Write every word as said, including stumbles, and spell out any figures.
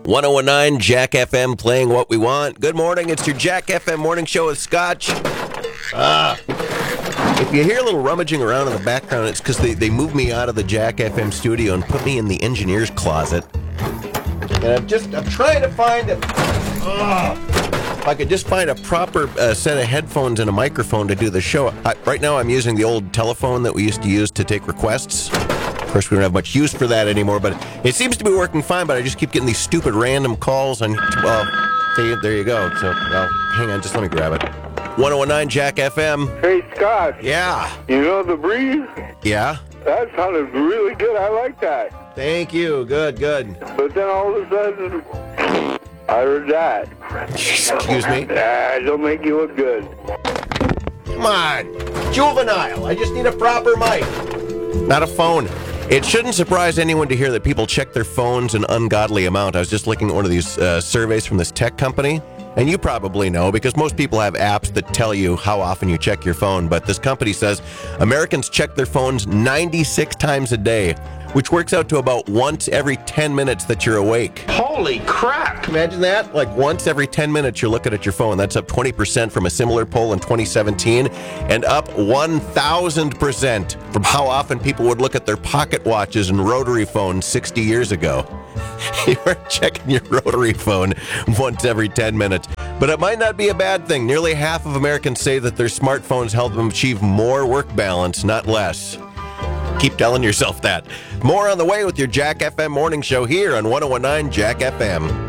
ten nine Jack F M playing what we want. Good morning. It's your Jack F M morning show with Scotch. Ah. If you hear a little rummaging around in the background, it's because they, they moved me out of the Jack F M studio and put me in the engineer's closet. And I'm just, I'm trying to find it. Oh, if I could just find a proper uh, set of headphones and a microphone to do the show. I, right now I'm using the old telephone that we used to use to take requests. Of course, we don't have much use for that anymore, but it seems to be working fine, but I just keep getting these stupid random calls on, well, see, there you go. So, well, hang on, just let me grab it. ten nine Jack F M. Hey, Scott. Yeah. You know the breeze? Yeah. That sounded really good. I like that. Thank you. Good, good. But then all of a sudden, I heard that. Excuse me? Ah, don't make you look good. Come on. Juvenile. I just need a proper mic. Not a phone. It shouldn't surprise anyone to hear that people check their phones an ungodly amount. I was just looking at one of these uh, surveys from this tech company. And you probably know, because most people have apps that tell you how often you check your phone. But this company says Americans check their phones ninety-six times a day, which works out to about once every ten minutes that you're awake. Holy crap! Imagine that. Like once every ten minutes you're looking at your phone. That's up twenty percent from a similar poll in twenty seventeen and up one thousand percent from how often people would look at their pocket watches and rotary phones sixty years ago. You are checking your rotary phone once every ten minutes. But it might not be a bad thing. Nearly half of Americans say that their smartphones help them achieve more work balance, not less. Keep telling yourself that. More on the way with your Jack F M morning show here on ten nine Jack F M.